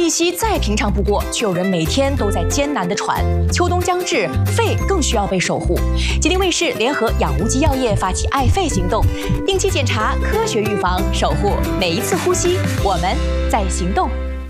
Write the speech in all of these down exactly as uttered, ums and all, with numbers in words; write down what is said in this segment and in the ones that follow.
一夕再平常不过，却有人每天都在艰难地喘。秋冬将至，肺更需要被守护。吉林卫视联合养无极药业发起爱肺行动，定期检查，科学预防，守护每一次呼吸。我们在行动。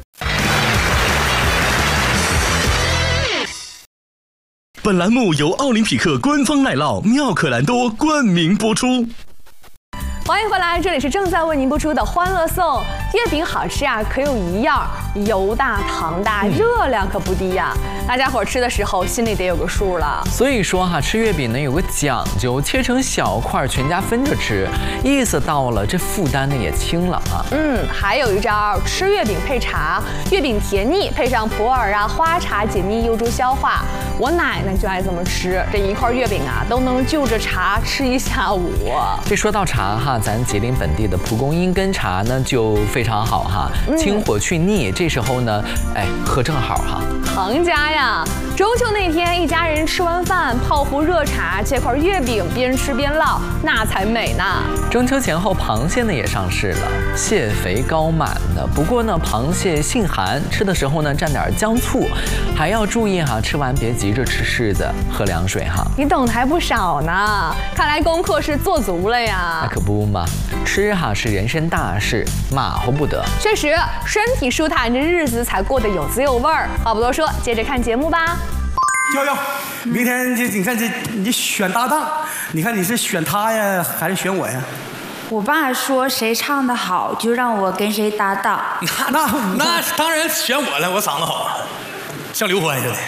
本栏目由奥林匹克官方奶酪妙可蓝多冠名播出。 欢迎回来，这里是正在为您播出的《欢乐颂》。月饼好吃啊，可有一样，油大糖大，热量可不低呀、啊。大家伙吃的时候心里得有个数了。 所以说哈、啊，吃月饼呢有个讲究，切成小块，全家分着吃，意思到了，这负担呢也轻了啊。 嗯，还有一招，吃月饼配茶，月饼甜腻，配上普洱啊、花茶解腻，有助消化。我奶奶就爱这么吃，这一块月饼啊，都能就着茶吃一下午。 这说到茶哈。 咱吉林本地的蒲公英根茶呢就非常好哈，清火去腻，这时候呢，哎，喝正好哈。 行家呀，中秋那天一家人吃完饭，泡壶热茶，切块月饼，边吃边唠，那才美呢。 中秋前后，螃蟹呢也上市了，蟹肥膏满的。不过呢，螃蟹性寒，吃的时候呢蘸点姜醋，还要注意哈，吃完别急着吃柿子，喝凉水哈。 你懂得还不少呢，看来功课是做足了呀。 那可不。 嘛，吃哈是人生大事，马虎不得。 确实，身体舒坦，这日子才过得有滋有味儿。话不多说，接着看节目吧。 悠悠，明天这你看这你选搭档，你看你是选他呀，还是选我呀？ 我爸说谁唱得好，就让我跟谁搭档。 那那那当然选我了，我嗓子好，像刘欢似的。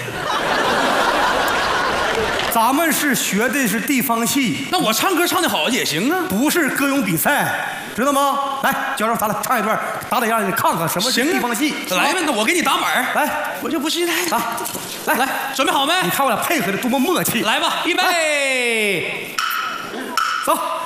咱们是学的是地方戏，那我唱歌唱得好也行啊，不是歌咏比赛，知道吗？来，教授，咱俩唱一段，打打样，你看看什么是地方戏。来吧，那我给你打板来，我就不信赖啊！来来，准备好没？你看我俩配合的多么默契！来吧，预备，走。